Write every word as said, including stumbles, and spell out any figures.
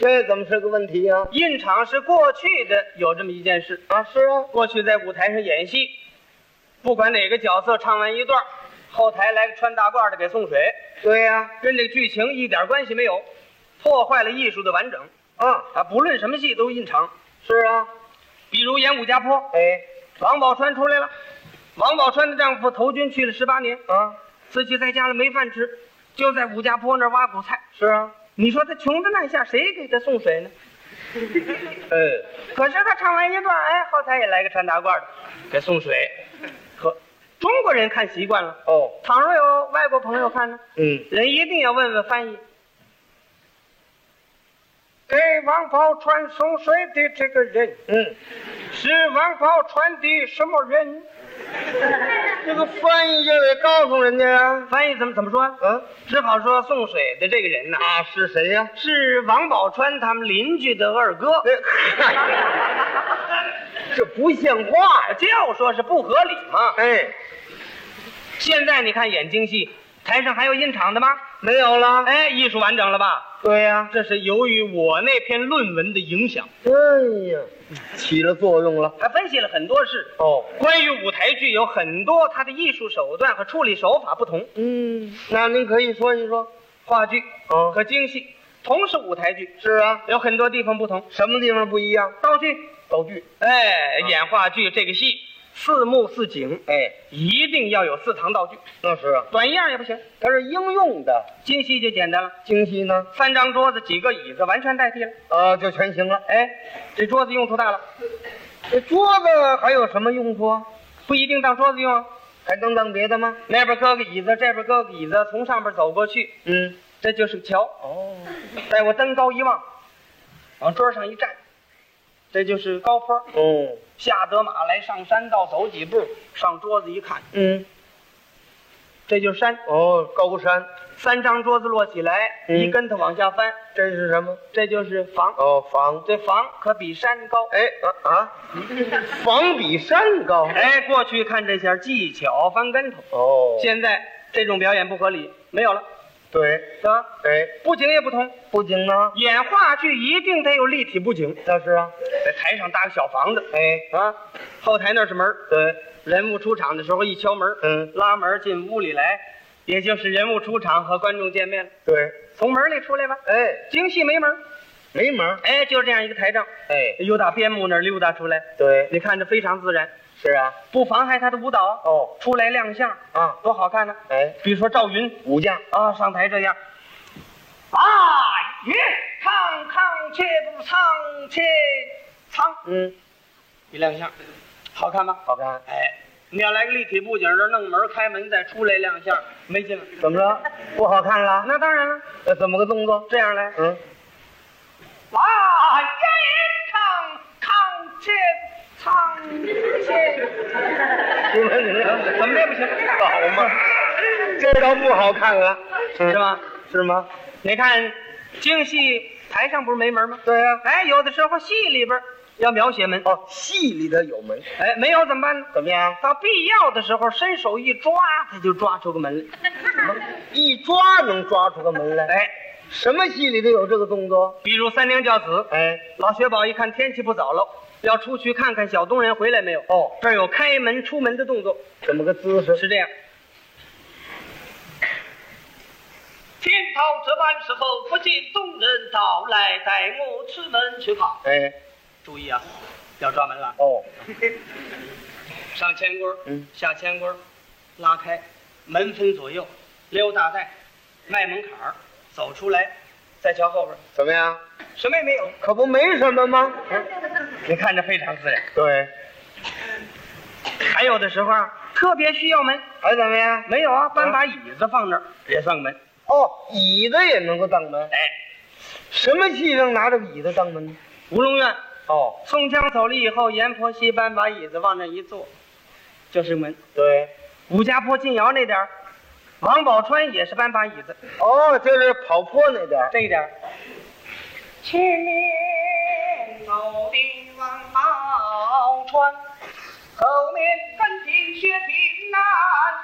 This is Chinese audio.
这怎么是个问题啊？ 印场是过去的有这么一件事啊，是啊， 过去在舞台上演戏，不管哪个角色唱完一段，后台来个穿大褂的给送水。 对呀、啊， 跟这个剧情一点关系没有，破坏了艺术的完整。 啊啊，不论什么戏都印场。 是啊， 比如演武家坡， 哎， 王宝钏出来了，王宝钏的丈夫投军去了十八年， 啊， 自己在家里没饭吃，就在武家坡那儿挖苦菜。 是啊， 你说他穷的那下，谁给他送水呢？ 哎， 可是他唱完一段，哎，后台也来个穿大褂的给送水。呵，中国人看习惯了， 哦， 倘若有外国朋友看呢， 嗯， 人一定要问问翻译。给王宝钏送水的这个人， 嗯， 是王宝钏的什么人？ 这个翻译就得告诉人家呀。 翻译怎么怎么说？ 嗯， 只好说送水的这个人呐， 啊，是谁呀？ 是王宝钏他们邻居的二哥。 这不像话呀！ 这要说是不合理嘛。 哎， 现在你看演京戏，台上还有印场的吗？ 没有了。 哎，艺术完整了吧？ 对呀、 这是由于我那篇论文的影响， 哎呀，起了作用了。 还分析了很多事。 哦， 关于舞台剧有很多它的艺术手段和处理手法不同。 嗯，那您可以说一说。 话剧哦和京戏同是舞台剧， 是啊， 有很多地方不同。 什么地方不一样？ 道具， 道具。 哎，演话剧这个戏四幕四景， 哎， 一定要有四堂道具， 那是啊， 短一样也不行。 它是应用的。 京戏就简单了， 京戏呢？ 三张桌子几个椅子完全代替了。 啊，就全行了。 哎，这桌子用处大了， 这桌子还有什么用处啊？ 不一定当桌子用啊。 还能当别的吗？ 那边搁个椅子，这边搁个椅子，从上边走过去， 嗯， 这就是个桥。 哦， 待我登高一望，往桌上一站，这就是高坡。 哦， 下得马来，上山道走几步，上桌子一看， 嗯， 这就是山。 哦，高山， 三张桌子摞起来， 嗯一跟头往下翻， 这是什么？ 这就是房。 哦，房。 这房可比山高。 哎啊啊，房比山高。 哎，过去看这下技巧翻跟头， 哦， 现在这种表演不合理，没有了， 对， 是吧？ 哎， 布景也不同， 布景呢？ 演话剧一定得有立体布景， 那是啊。 在台上搭个小房子， 哎， 啊，后台那是门儿， 对， 人物出场的时候一敲门， 嗯， 拉门进屋里来，也就是人物出场和观众见面了。 对， 从门里出来吧。 哎， 京戏没门， 没门。 哎，就是这样一个台账， 哎， 由打边幕那儿溜达出来， 对， 你看着非常自然， 是啊。 不妨害他的舞蹈。 哦， 出来亮相啊， 多好看呢！ 哎， 比如说赵云武将啊，上台这样，啊，耶，唱唱且不唱且唱， 嗯， 一亮相，好看吧？ 好看。 哎，你要来个立体布景，这弄门开门再出来亮相，没劲了。 怎么着？不好看了？ 那当然了， 那怎么个动作？ 这样来， 嗯， 啊，耶，唱唱且唱且， 你们你们怎么这不行？ 好嘛？这倒不好看了， 是吧？ 是吗？ 你看京戏台上不是没门吗？ 对呀。 哎，有的时候戏里边要描写门， 哦，戏里头有门。 哎，没有怎么办呢？ 怎么样？ 到必要的时候，伸手一抓，他就抓出个门来。 什么？一抓能抓出个门来？ 哎， 什么戏里头有这个动作？ 比如三娘教子， 哎， 老薛宝一看天气不早了，要出去看看小东人回来没有。 哦， 这儿有开门出门的动作， 怎么个姿势？ 是这样。天朝这般时候，不见东人到来，待我出门去看。 哎， 注意啊，要抓门了。 哦， 上前棍儿， 嗯， 下前棍儿，拉开，门分左右，溜大带，迈门槛儿，走出来，再瞧后边， 怎么样？ 什么也没有。 可不没什么吗？ 你看着非常自然。 对， 还有的时候啊，特别需要门， 还怎么样？ 没有啊，搬把椅子放那儿也算个门。 哦，椅子也能够当门。 哎， 什么戏能拿这个椅子当门呢？ 吴龙院， 哦， 宋江走了以后，阎婆惜搬把椅子往那一坐，就是门。 对， 武家坡进窑那点儿，王宝钏也是搬把椅子， 哦，就是跑坡那点儿。 这一点儿。前面走的王宝钏，后面跟紧薛平南。